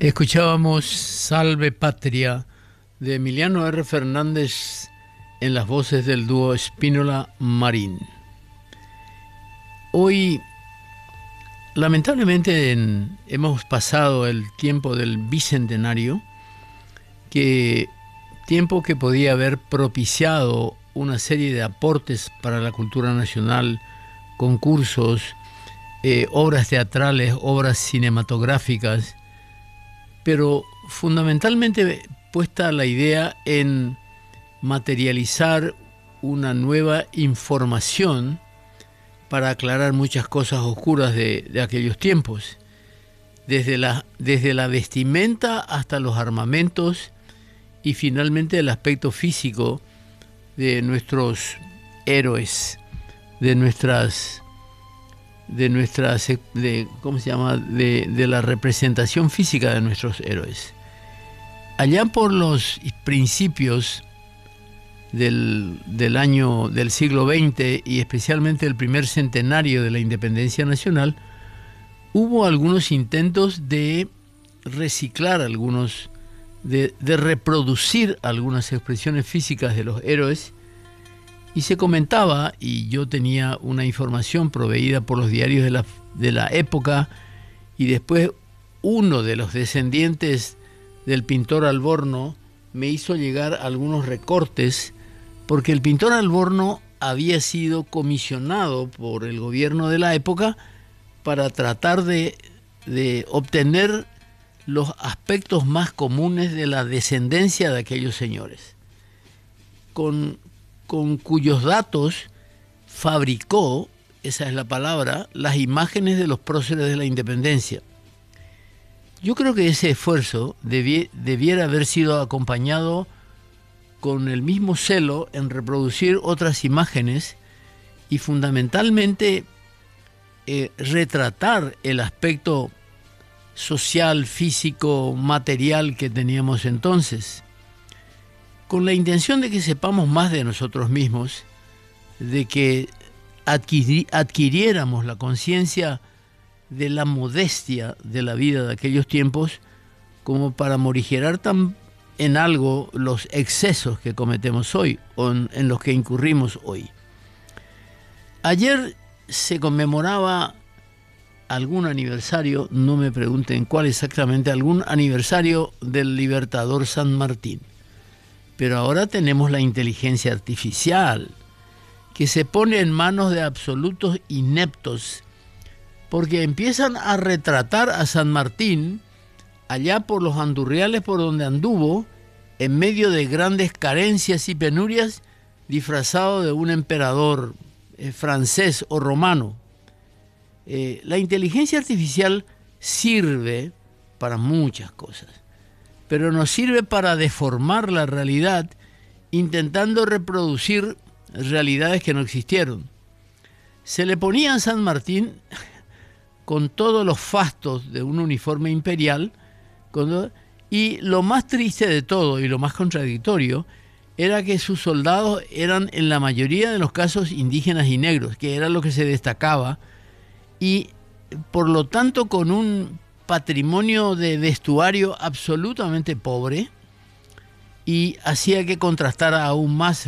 Escuchábamos Salve Patria de Emiliano R. Fernández en las voces del dúo Spínola Marín. Hoy, lamentablemente, hemos pasado el tiempo del bicentenario, tiempo que podía haber propiciado una serie de aportes para la cultura nacional, concursos, obras teatrales, obras cinematográficas, pero fundamentalmente puesta la idea en materializar una nueva información para aclarar muchas cosas oscuras de aquellos tiempos, desde la vestimenta hasta los armamentos y finalmente el aspecto físico de nuestros héroes, de la representación física de nuestros héroes. Allá por los principios del siglo XX y especialmente el primer centenario de la independencia nacional, hubo algunos intentos de reciclar de reproducir algunas expresiones físicas de los héroes. Y se comentaba, y yo tenía una información proveída por los diarios de la época, y después uno de los descendientes del pintor Alborno me hizo llegar algunos recortes, porque el pintor Alborno había sido comisionado por el gobierno de la época para tratar de obtener los aspectos más comunes de la descendencia de aquellos señores, con cuyos datos fabricó, esa es la palabra, las imágenes de los próceres de la independencia. Yo creo que ese esfuerzo debiera haber sido acompañado con el mismo celo en reproducir otras imágenes y fundamentalmente retratar el aspecto social, físico, material que teníamos entonces, con la intención de que sepamos más de nosotros mismos, de que adquiriéramos la conciencia de la modestia de la vida de aquellos tiempos, como para morigerar en algo los excesos que cometemos hoy, o en los que incurrimos hoy. Ayer se conmemoraba algún aniversario, no me pregunten cuál exactamente, algún aniversario del Libertador San Martín. Pero ahora tenemos la inteligencia artificial, que se pone en manos de absolutos ineptos, porque empiezan a retratar a San Martín allá por los andurriales por donde anduvo, en medio de grandes carencias y penurias, disfrazado de un emperador francés o romano. La inteligencia artificial sirve para muchas cosas, pero nos sirve para deformar la realidad, intentando reproducir realidades que no existieron. Se le ponía a San Martín con todos los fastos de un uniforme imperial, y lo más triste de todo y lo más contradictorio era que sus soldados eran en la mayoría de los casos indígenas y negros, que era lo que se destacaba, y por lo tanto con un patrimonio de vestuario absolutamente pobre, y hacía que contrastara aún más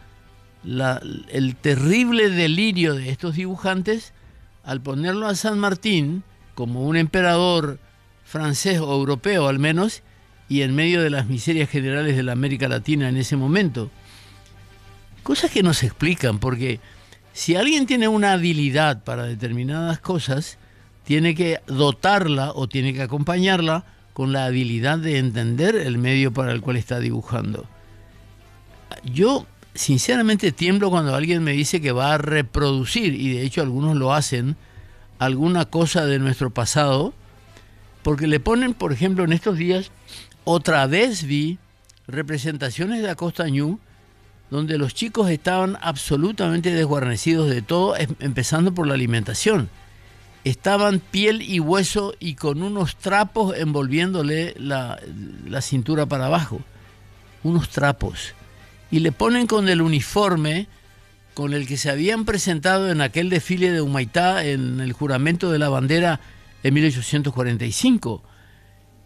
el terrible delirio de estos dibujantes al ponerlo a San Martín como un emperador francés o europeo al menos, y en medio de las miserias generales de la América Latina en ese momento. Cosas que no se explican, porque si alguien tiene una habilidad para determinadas cosas, tiene que dotarla o tiene que acompañarla con la habilidad de entender el medio para el cual está dibujando. Yo sinceramente tiemblo cuando alguien me dice que va a reproducir, y de hecho algunos lo hacen, alguna cosa de nuestro pasado, porque le ponen, por ejemplo, en estos días, otra vez vi representaciones de Acosta Ñu, donde los chicos estaban absolutamente desguarnecidos de todo, empezando por la alimentación. Estaban piel y hueso y con unos trapos envolviéndole la cintura para abajo. Unos trapos. Y le ponen con el uniforme con el que se habían presentado en aquel desfile de Humaitá en el juramento de la bandera en 1845.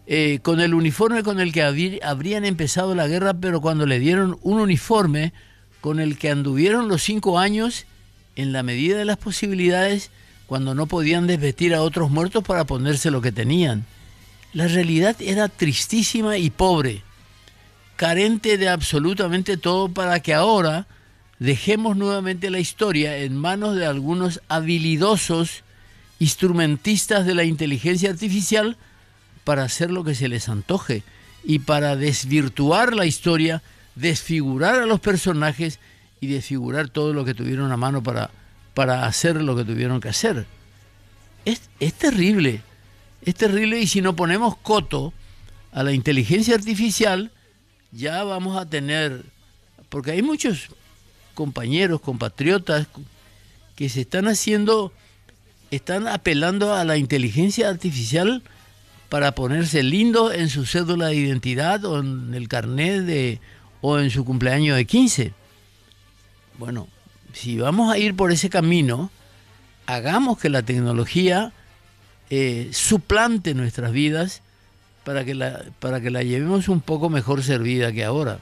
con el uniforme con el que habrían empezado la guerra, pero cuando le dieron un uniforme con el que anduvieron los 5 años, en la medida de las posibilidades, cuando no podían desvestir a otros muertos para ponerse lo que tenían. La realidad era tristísima y pobre, carente de absolutamente todo, para que ahora dejemos nuevamente la historia en manos de algunos habilidosos instrumentistas de la inteligencia artificial para hacer lo que se les antoje y para desvirtuar la historia, desfigurar a los personajes y desfigurar todo lo que tuvieron a mano para hacer lo que tuvieron que hacer. Es terrible, y si no ponemos coto a la inteligencia artificial, ya vamos a tener, porque hay muchos compañeros, compatriotas que están apelando a la inteligencia artificial para ponerse lindo en su cédula de identidad o en el carnet o en su cumpleaños de 15. Bueno, si vamos a ir por ese camino, hagamos que la tecnología suplante nuestras vidas para que la llevemos un poco mejor servida que ahora.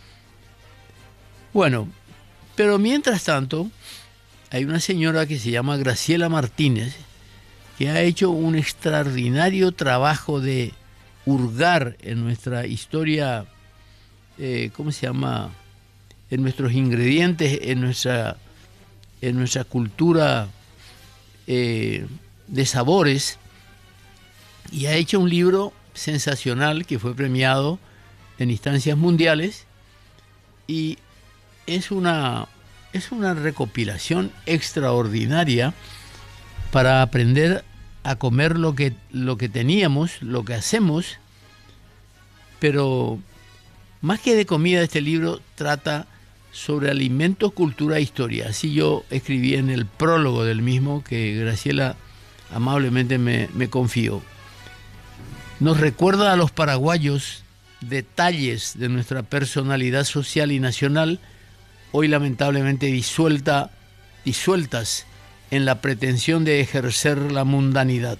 Bueno, pero mientras tanto, hay una señora que se llama Graciela Martínez, que ha hecho un extraordinario trabajo de hurgar en nuestra historia, ¿cómo se llama?, en nuestros ingredientes, en nuestra cultura de sabores, y ha hecho un libro sensacional que fue premiado en instancias mundiales, y es una recopilación extraordinaria para aprender a comer lo que teníamos, lo que hacemos. Pero más que de comida, este libro trata sobre alimentos, cultura e historia. Así yo escribí en el prólogo del mismo, que Graciela amablemente me confió. Nos recuerda a los paraguayos detalles de nuestra personalidad social y nacional, hoy lamentablemente disueltas en la pretensión de ejercer la mundanidad.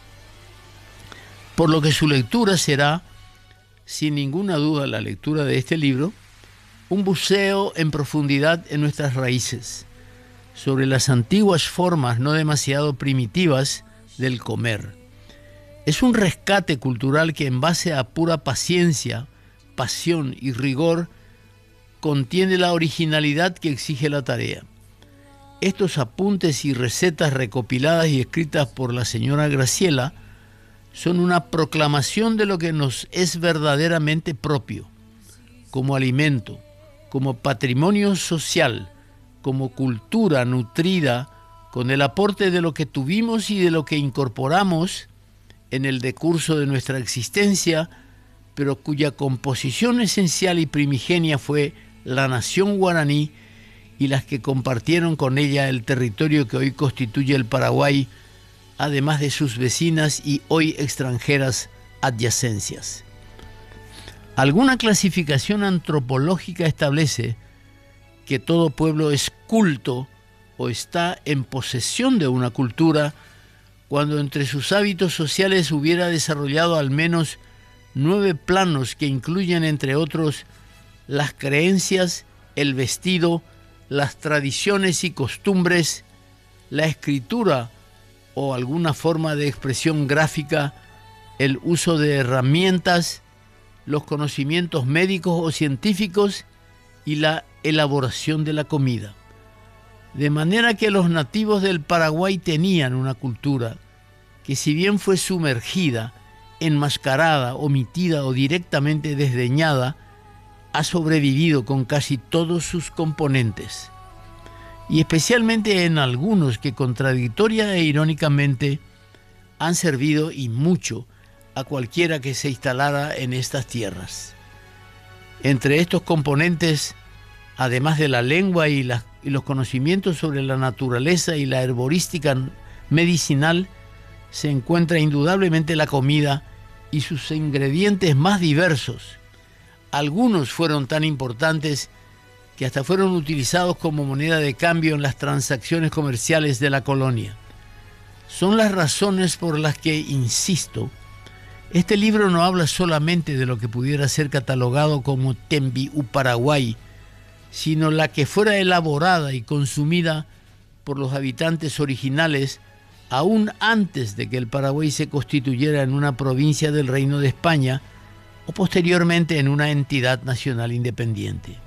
Por lo que su lectura será, sin ninguna duda, la lectura de este libro, un buceo en profundidad en nuestras raíces, sobre las antiguas formas no demasiado primitivas del comer. Es un rescate cultural que, en base a pura paciencia, pasión y rigor, contiene la originalidad que exige la tarea. Estos apuntes y recetas recopiladas y escritas por la señora Graciela son una proclamación de lo que nos es verdaderamente propio, como alimento, como patrimonio social, como cultura nutrida con el aporte de lo que tuvimos y de lo que incorporamos en el decurso de nuestra existencia, pero cuya composición esencial y primigenia fue la nación guaraní y las que compartieron con ella el territorio que hoy constituye el Paraguay, además de sus vecinas y hoy extranjeras adyacencias. Alguna clasificación antropológica establece que todo pueblo es culto o está en posesión de una cultura cuando entre sus hábitos sociales hubiera desarrollado al menos 9 planos que incluyen, entre otros, las creencias, el vestido, las tradiciones y costumbres, la escritura o alguna forma de expresión gráfica, el uso de herramientas, los conocimientos médicos o científicos y la elaboración de la comida. De manera que los nativos del Paraguay tenían una cultura que, si bien fue sumergida, enmascarada, omitida o directamente desdeñada, ha sobrevivido con casi todos sus componentes, y especialmente en algunos que, contradictoria e irónicamente, han servido y mucho a cualquiera que se instalara en estas tierras. Entre estos componentes, además de la lengua y los conocimientos sobre la naturaleza y la herborística medicinal, se encuentra indudablemente la comida y sus ingredientes más diversos. Algunos fueron tan importantes que hasta fueron utilizados como moneda de cambio en las transacciones comerciales de la colonia. Son las razones por las que insisto Este libro no habla solamente de lo que pudiera ser catalogado como Tembi'u Paraguay, sino la que fuera elaborada y consumida por los habitantes originales aún antes de que el Paraguay se constituyera en una provincia del Reino de España o posteriormente en una entidad nacional independiente.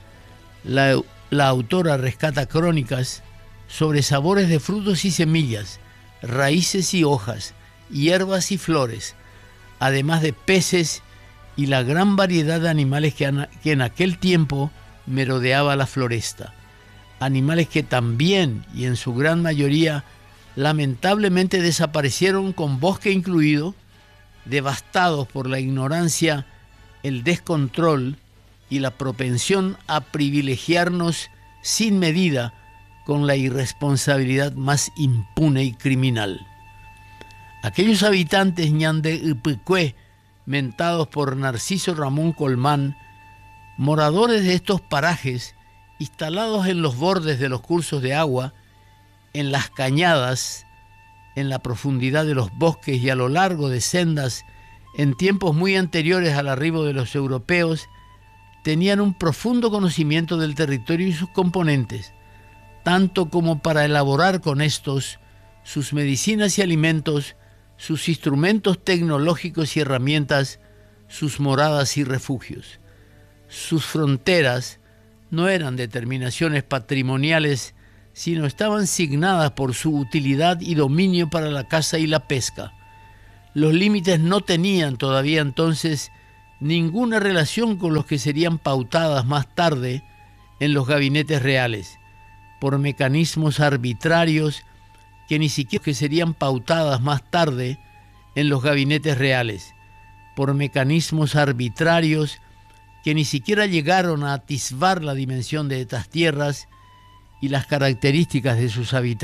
La autora rescata crónicas sobre sabores de frutos y semillas, raíces y hojas, hierbas y flores, además de peces y la gran variedad de animales que en aquel tiempo merodeaba la floresta. Animales que también, y en su gran mayoría, lamentablemente desaparecieron con bosque incluido, devastados por la ignorancia, el descontrol y la propensión a privilegiarnos sin medida con la irresponsabilidad más impune y criminal. Aquellos habitantes ñandepecue, mentados por Narciso Ramón Colmán, moradores de estos parajes, instalados en los bordes de los cursos de agua, en las cañadas, en la profundidad de los bosques y a lo largo de sendas, en tiempos muy anteriores al arribo de los europeos, tenían un profundo conocimiento del territorio y sus componentes, tanto como para elaborar con estos sus medicinas y alimentos, sus instrumentos tecnológicos y herramientas, sus moradas y refugios. Sus fronteras no eran determinaciones patrimoniales, sino estaban signadas por su utilidad y dominio para la caza y la pesca. Los límites no tenían todavía entonces ninguna relación con los que serían pautadas más tarde en los gabinetes reales, por mecanismos arbitrarios que ni siquiera serían pautadas más tarde en los gabinetes reales, por mecanismos arbitrarios que ni siquiera llegaron a atisbar la dimensión de estas tierras y las características de sus habitantes.